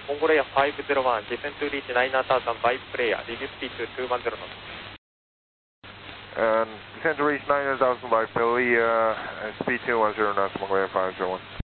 Mongolia 501, descend to reach 9000 by player, reduce speed to 210 knots. And descend to reach 9000 by player, speed 210 knots, Mongolia 501.